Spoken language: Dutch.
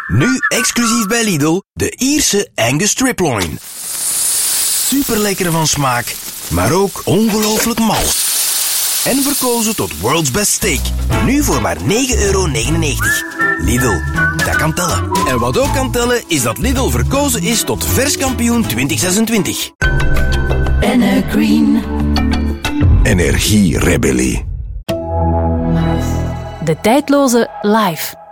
Nu exclusief bij Lidl, de Ierse Angus Striploin. Super lekker van smaak, maar ook ongelooflijk mal. En verkozen tot World's Best Steak. Nu voor maar €9,99. Lidl, dat kan tellen. En wat ook kan tellen, is dat Lidl verkozen is tot verskampioen 2026. Green. Energierebellie. De tijdloze Live.